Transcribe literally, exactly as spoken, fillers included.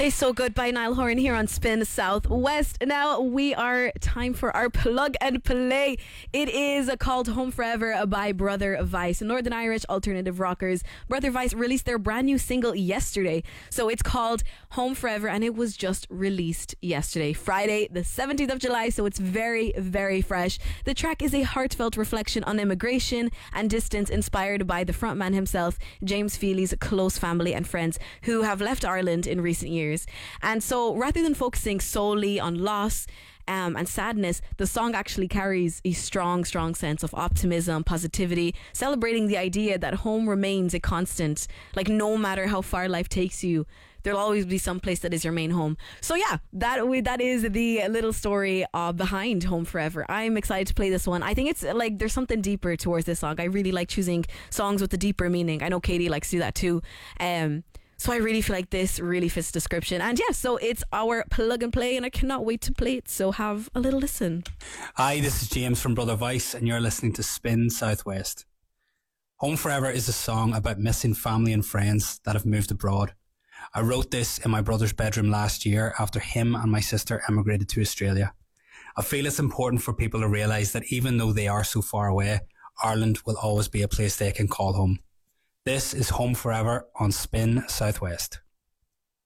Tastes So Good by Niall Horan here on Spin Southwest. Now we are time for our plug and play. It is called Home Forever by Brother Vice. Northern Irish alternative rockers. Brother Vice released their brand new single yesterday. So it's called Home Forever and it was just released yesterday, Friday the seventeenth of July. So it's very, very fresh. The track is a heartfelt reflection on immigration and distance, inspired by the frontman himself, James Feely's close family and friends who have left Ireland in recent years. And so rather than focusing solely on loss um, and sadness, the song actually carries a strong, strong sense of optimism, positivity, celebrating the idea that home remains a constant. Like, no matter how far life takes you, there'll always be some place that is your main home. So yeah, that that is the little story uh, behind Home Forever. I'm excited to play this one. I think it's like there's something deeper towards this song. I really like choosing songs with a deeper meaning. I know Katie likes to do that too. Um, So I really feel like this really fits the description. And yeah, so it's our plug and play and I cannot wait to play it. So have a little listen. Hi, this is James from Brother Vice and you're listening to Spin Southwest. Home Forever is a song about missing family and friends that have moved abroad. I wrote this in my brother's bedroom last year after him and my sister emigrated to Australia. I feel it's important for people to realise that even though they are so far away, Ireland will always be a place they can call home. This is Home Forever on Spin Southwest.